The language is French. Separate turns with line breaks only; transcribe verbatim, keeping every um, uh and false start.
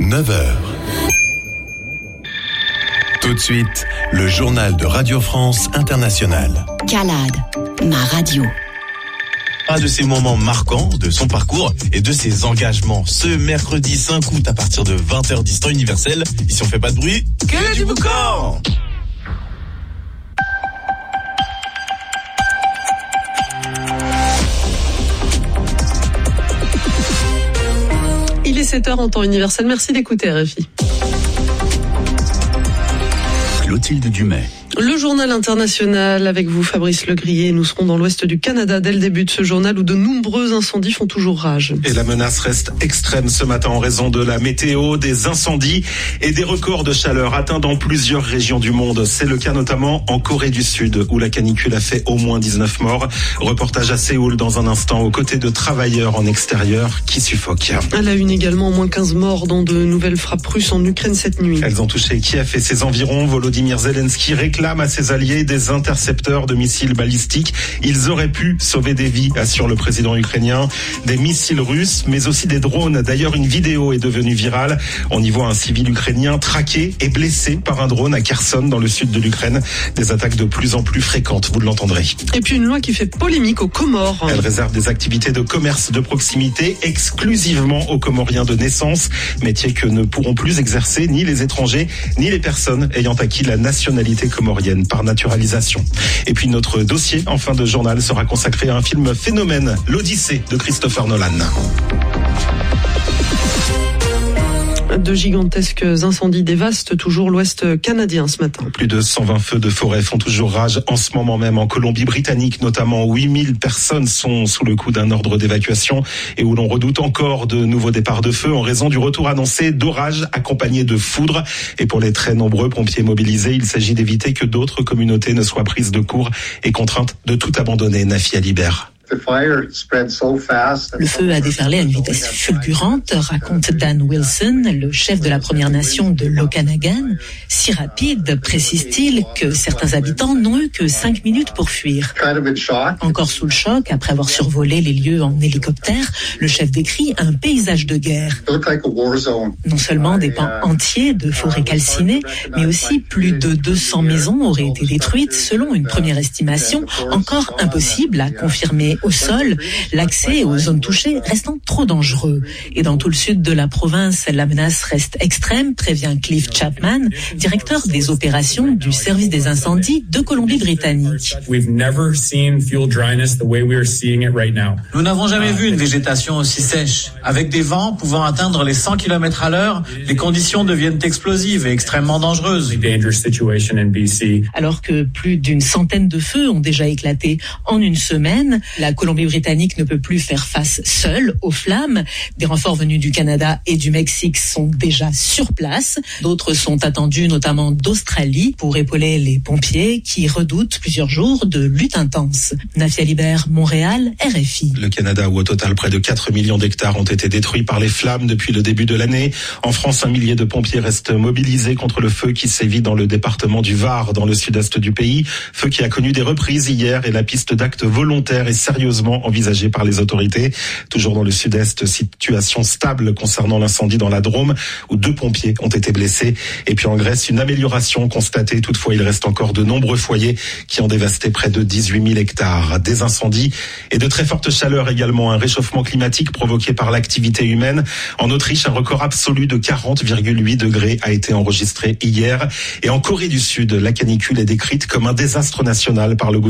neuf heures. Tout de suite, le journal de Radio France Internationale.
CALAD, ma radio.
De ces moments marquants de son parcours et de ses engagements. Ce mercredi cinq août à partir de vingt heures dix temps universel. Ici on fait pas de bruit, que du boucan.
Il est sept heures en temps universel. Merci d'écouter R F I.
Clotilde Dumais.
Le journal international avec vous, Fabrice Legrier. Nous serons dans l'ouest du Canada dès le début de ce journal où de nombreux incendies font toujours rage.
Et la menace reste extrême ce matin en raison de la météo, des incendies et des records de chaleur atteints dans plusieurs régions du monde. C'est le cas notamment en Corée du Sud où la canicule a fait au moins dix-neuf morts. Reportage à Séoul dans un instant aux côtés de travailleurs en extérieur qui suffoquent.
À la une également, au moins quinze morts dans de nouvelles frappes russes en Ukraine cette nuit.
Elles ont touché Kiev et ses environs. Volodymyr Zelensky réclame à ses alliés des intercepteurs de missiles balistiques. Ils auraient pu sauver des vies, assure le président ukrainien. Des missiles russes, mais aussi des drones. D'ailleurs, une vidéo est devenue virale. On y voit un civil ukrainien traqué et blessé par un drone à Kherson, dans le sud de l'Ukraine. Des attaques de plus en plus fréquentes, vous l'entendrez.
Et puis une loi qui fait polémique aux Comores.
Elle réserve des activités de commerce de proximité exclusivement aux Comoriens de naissance. Métier que ne pourront plus exercer ni les étrangers, ni les personnes ayant acquis la nationalité comorienne par naturalisation. Et puis notre dossier en fin de journal sera consacré à un film phénomène, l'Odyssée de Christopher Nolan.
De gigantesques incendies dévastent toujours l'ouest canadien ce matin.
Plus de cent vingt feux de forêt font toujours rage en ce moment même en Colombie-Britannique, notamment huit mille personnes sont sous le coup d'un ordre d'évacuation et où l'on redoute encore de nouveaux départs de feu en raison du retour annoncé d'orages accompagnés de foudre. Et pour les très nombreux pompiers mobilisés, il s'agit d'éviter que d'autres communautés ne soient prises de court et contraintes de tout abandonner. Nafi Alibert.
Le feu a déferlé à une vitesse fulgurante, raconte Dan Wilson, le chef de la Première Nation de l'Okanagan. Si rapide, précise-t-il, que certains habitants n'ont eu que cinq minutes pour fuir. Encore sous le choc, après avoir survolé les lieux en hélicoptère, le chef décrit un paysage de guerre. Non seulement des pans entiers de forêts calcinées, mais aussi plus de deux cents maisons auraient été détruites, selon une première estimation, encore impossible à confirmer au sol, l'accès aux zones touchées restant trop dangereux. Et dans tout le sud de la province, la menace reste extrême, prévient Cliff Chapman, directeur des opérations du service des incendies de Colombie-Britannique.
Nous n'avons jamais vu une végétation aussi sèche. Avec des vents pouvant atteindre les cent kilomètres à l'heure, les conditions deviennent explosives et extrêmement dangereuses.
Alors que plus d'une centaine de feux ont déjà éclaté en une semaine, la Colombie-Britannique ne peut plus faire face seule aux flammes. Des renforts venus du Canada et du Mexique sont déjà sur place. D'autres sont attendus, notamment d'Australie, pour épauler les pompiers qui redoutent plusieurs jours de lutte intense. Nafi Alibert, Montréal, R F I.
Le Canada, où au total près de quatre millions d'hectares ont été détruits par les flammes depuis le début de l'année. En France, un millier de pompiers restent mobilisés contre le feu qui sévit dans le département du Var, dans le sud-est du pays. Feu qui a connu des reprises hier et la piste d'actes volontaires et sérieusement envisagée par les autorités. Toujours dans le sud-est, situation stable concernant l'incendie dans la Drôme où deux pompiers ont été blessés. Et puis en Grèce, une amélioration constatée. Toutefois, il reste encore de nombreux foyers qui ont dévasté près de dix-huit mille hectares. Des incendies et de très fortes chaleurs également. Un réchauffement climatique provoqué par l'activité humaine. En Autriche, un record absolu de quarante virgule huit degrés a été enregistré hier. Et en Corée du Sud, la canicule est décrite comme un désastre national par le gouvernement.